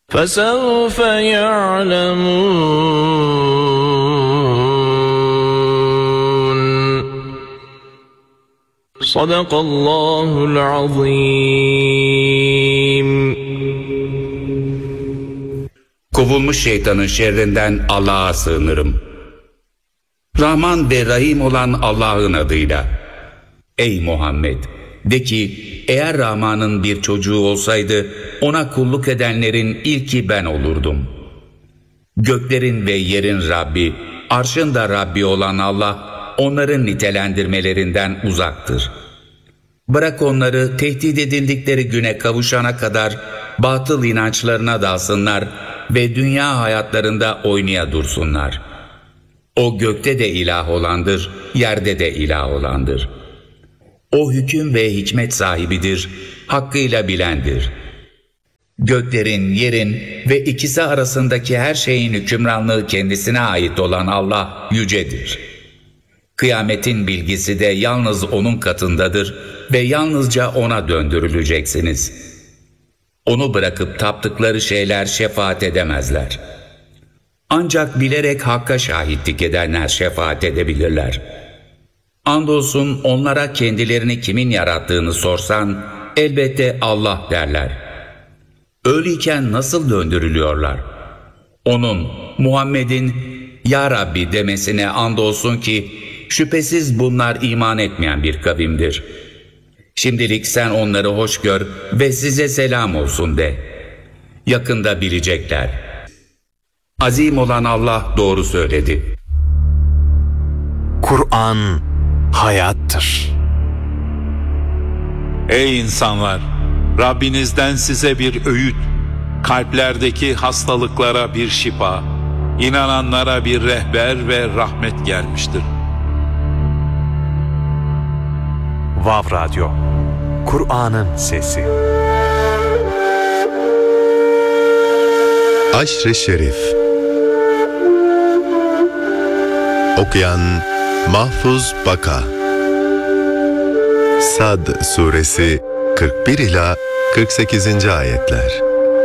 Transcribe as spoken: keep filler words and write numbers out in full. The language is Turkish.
فَسَوْفَ يَعْلَمُونَ. Sadakallahul azim. Kovulmuş şeytanın şerrinden Allah'a sığınırım. Rahman ve Rahim olan Allah'ın adıyla. Ey Muhammed! De ki, eğer Rahman'ın bir çocuğu olsaydı, ona kulluk edenlerin ilki ben olurdum. Göklerin ve yerin Rabbi, arşın da Rabbi olan Allah, onların nitelendirmelerinden uzaktır. Bırak onları tehdit edildikleri güne kavuşana kadar batıl inançlarına dalsınlar ve dünya hayatlarında oynaya dursunlar. O gökte de ilah olandır, yerde de ilah olandır. O hüküm ve hikmet sahibidir, hakkıyla bilendir. Göklerin, yerin ve ikisi arasındaki her şeyin hükümranlığı kendisine ait olan Allah yücedir. Kıyametin bilgisi de yalnız O'nun katındadır ve yalnızca O'na döndürüleceksiniz. Onu bırakıp taptıkları şeyler şefaat edemezler. Ancak bilerek Hakk'a şahitlik edenler şefaat edebilirler. Andolsun onlara kendilerini kimin yarattığını sorsan, elbette Allah derler. Öyleyken nasıl döndürülüyorlar? Onun, Muhammed'in, Ya Rabbi demesine andolsun ki, şüphesiz bunlar iman etmeyen bir kavimdir. Şimdilik sen onları hoş gör ve size selam olsun de. Yakında bilecekler. Azim olan Allah doğru söyledi. Kur'an hayattır. Ey insanlar! Rabbinizden size bir öğüt, kalplerdeki hastalıklara bir şifa, inananlara bir rehber ve rahmet gelmiştir. Vav Radyo, Kur'an'ın sesi. Aşr-ı Şerif. Okuyan Mahfuz Baka. Sad Suresi kırk bir ila kırk sekizinci ayetler.